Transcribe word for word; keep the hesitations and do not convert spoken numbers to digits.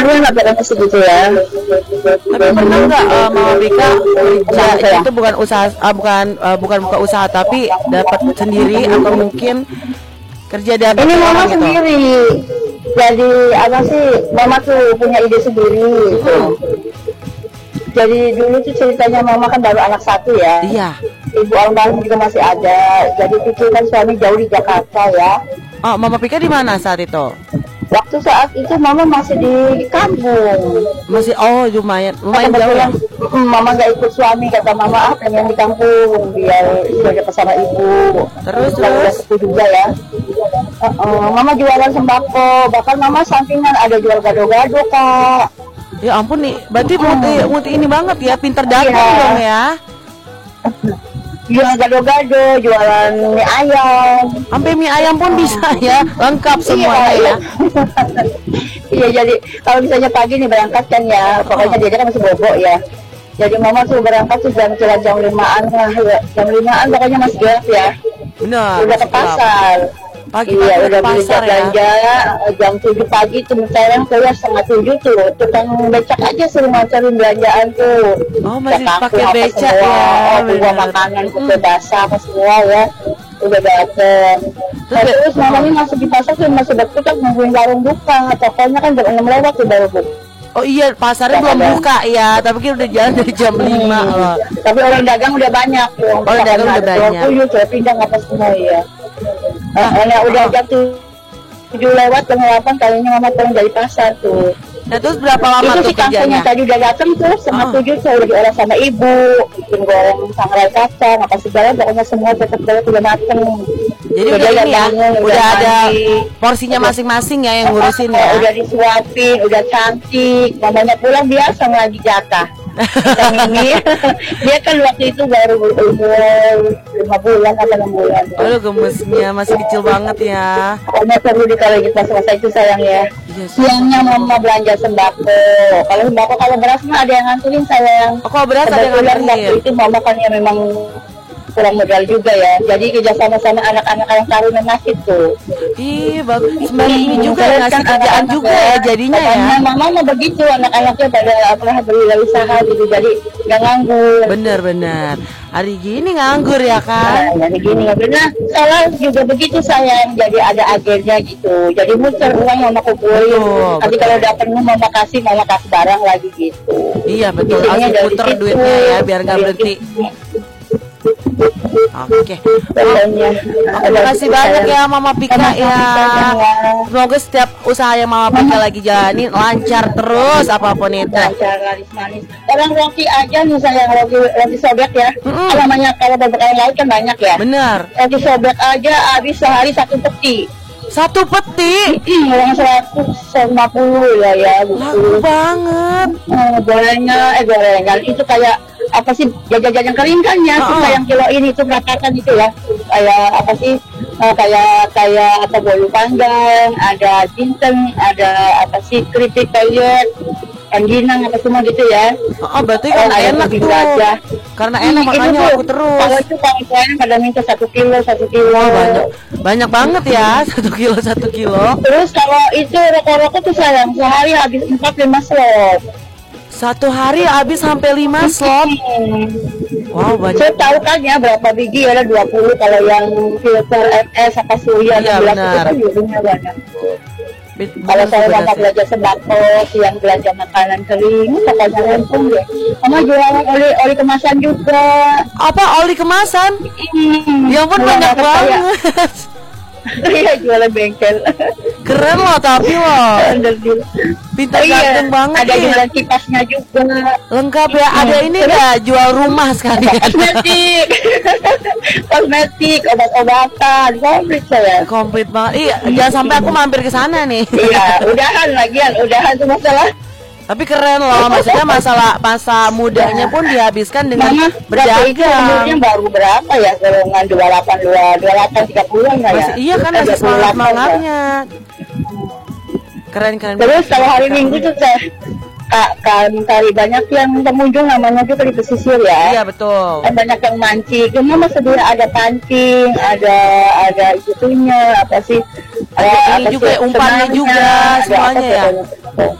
Lumayan lah pokoknya segitu ya. Tapi pernah nggak uh, Mama Bika kerja itu bukan usaha, uh, bukan uh, bukan buka usaha tapi dapat sendiri atau mungkin kerja dari ini Mama gitu? Sendiri. Jadi apa sih, Mama tuh punya ide sendiri gitu. Hmm. Jadi dulu tuh ceritanya Mama kan baru anak satu ya. Iya. Ibu almarhum juga masih ada. Jadi itu kan suami jauh di Jakarta ya. Oh, Mama Pika di mana saat itu? Waktu saat itu Mama masih di kampung. Masih, oh lumayan, lumayan jauh ya? Mama gak ikut suami, kata Mama ah pengen di kampung biar jaga sama ibu. Terus Lalu terus? Itu juga ya. Uh, uh, Mama jualan sembako, bahkan Mama sampingan ada jual gado-gado Kak. Ya ampun nih, berarti multi, multi ini banget ya, pinter dagang Iya. dong ya. Jual gado-gado, jualan mie ayam. Sampai mie ayam pun bisa ya, lengkap semuanya Iya, ya. Iya, jadi kalau misalnya pagi nih berangkat kan ya, pokoknya dia kan masih bobo ya. Jadi Mama tuh berangkat tuh jam kira jam limaan lah, ya. Jam limaan pokoknya masih gelap ya. Benar. Udah ke pasar. Pagi Iya, pagi udah ke beli pasar ya. belanja jam tujuh pagi tuh sekarang keluar setengah tujuh tuh. Tukang becak aja suruh nganterin belanjaan tuh. Oh, masih Cakaku, pakai apa becak semua. ya, Oh, buah benar. makanan, Hmm. kue basah apa semua ya. Udah dateng. Nah, Terus- terus Mama ini masih di pasar tuh masih berkutat nungguin warung buka. Tokonya kan jam enam lewat tuh baru buka. Oh iya, pasarnya belum buka ya, tapi kita udah jalan dari jam lima loh. Tapi orang dagang udah banyak tuh. Orang dagang udah banyak. Tuyul, kue pindang apa semua ya. Nah, nah, udah jam tujuh lewat jam delapan kayaknya Mama pulang dari pasar tuh. Nah terus berapa lama Itu tuh si kangkungnya kerjanya? tadi udah dateng tuh setengah Ah. tujuh saya udah diolah sama ibu, bikin goreng sangrai kacang apa segala, pokoknya semua tetap-tetap udah mateng. Jadi Udah udah ada ini ya, bangun, udah udah ada mandi. porsinya masing-masing ya yang ngurusin Oh, ya. udah disuapin, udah cantik, mamanya pulang biasa lagi jatah. Ini dia kan waktu itu baru umur lima bulan atau enam bulan. Aduh gemesnya masih kecil banget ya. Pokoknya seru di kalau gitu masa itu sayang ya. Iya, Siangnya Mama belanja sembako. Kalau sembako kalau beras mah ada yang nganterin sayang. Oh, kalau beras ada yang Kebetulan nganterin. waktu itu Mama kan ya memang kurang modal juga ya. Jadi kerjasama sama anak-anak yang karunia nasib tuh. Ih, bagus. Sembari ini juga Terus ngasih kan kerjaan anak-anak juga ya jadinya ya. Katanya Mama mau begitu anak-anaknya pada apa berwirausaha gitu. Jadi nggak nganggur. Bener-bener. Hari gini nganggur ya kan? Nah, jadi gini ya benar. Salah juga begitu sayang. Jadi ada agennya gitu. Jadi muter uang Mama kumpulin. Betul, Nanti betul. kalau udah penuh Mama kasih, Mama kasih barang lagi gitu. Iya betul. Bisnisnya Harus dari puter situ. duitnya ya biar nggak Dari berhenti. situ. Oke. Pokoknya. Terima kasih banyak ya Mama Pika Sama-sama, ya. sayang. Semoga setiap usaha yang Mama Pika lagi jalanin lancar terus apapun itu. Lancar laris manis. Orang roti aja nih sayang, roti roti sobek ya. Mm-mm. Kalau namanya kalau beberapa lain kan banyak ya. Bener. Roti sobek aja habis sehari satu peti. Satu peti. Yang seratus lima puluh ya ya. Laku banget. Eh, gorengan, eh gorengan itu kayak apa sih jajan-jajan kering kan ya, Ah, suka ah. yang kilo ini itu beratakan itu ya, kayak apa sih eh, kayak kayak apa bolu panggang, ada jinten, ada apa sih keripik toyot, angginang apa semua gitu ya. Oh, berarti Oh, kan ayam enak lebih tuh. gajah. Karena enak Ih, makanya itu tuh, laku terus. Kalau itu kawan-kawan pada minta satu kilo satu kilo. Oh, banyak banyak banget ya satu kilo satu kilo. Terus kalau itu rokok-rokok tuh sayang sehari habis empat lima slot. Satu hari habis sampai lima slot. Hmm. Wow banyak. Saya tahu kan ya berapa biji ada dua puluh kalau yang filter M S apa surya Iya, enam belas benar. itu kan biasanya banyak. Be- Kalau bener saya tuh, mama bener sih. belanja sembako, siang belanja makanan kering, pokoknya rempong deh. Mama jualan oli oli kemasan juga. Apa oli kemasan? Hmm. Ya ampun Jualan banyak apa kayak- banget. Iya jualan bengkel. Keren loh tapi loh. Pintar Oh iya, ganteng banget ada nih. jualan kipasnya juga. Lengkap ya. Ada ini nggak jual rumah sekalian? Kosmetik, kosmetik, obat-obatan, komplit saya. Komplit banget. Iya, jangan sampai aku mampir ke sana nih. Iya, udahan lagian, udahan tuh masalah. Tapi keren loh, maksudnya masalah masa mudanya pun dihabiskan dengan Mama berapa itu umurnya berdagang. baru berapa ya? Golongan dua puluh delapan, dua puluh delapan, tiga puluhan lah ya. Masih, iya kan Eh, masih dua puluh semangat delapan, ya. semangatnya. Keren keren. Terus banget. kalau hari Minggu tuh saya Kak, kan cari banyak yang pengunjung namanya juga di pesisir ya. Iya betul. Kan banyak yang mancing. Cuma mas sedia ada pancing, ada ada itunya apa sih? Ada ini apa juga, sih, umpannya senangnya, juga, ada semuanya apa ya? sih,